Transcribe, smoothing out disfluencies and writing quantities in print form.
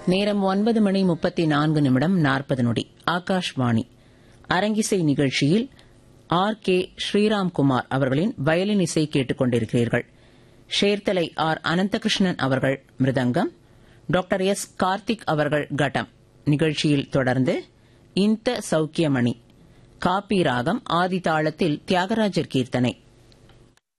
நேரம் 9:34 ஆகாஷ்வாணி. அரங்கிசை நிகழ்ச்சியில் R.K. ஸ்ரீராம்குமார் அவர்களின் வயலின் இசை கேட்டுக் கொண்டிருக்கிறீர்கள். ஷேர்தலை R. அனந்தகிருஷ்ணன் அவர்கள் மிருதங்கம், டாக்டர் S. கார்த்திக் அவர்கள் கடம். நிகழ்ச்சியில் தொடர்ந்து இந்த சௌக்கியமணி காப்பி ராகம் ஆதி தாளத்தில் தியாகராஜர் கீர்த்தனை.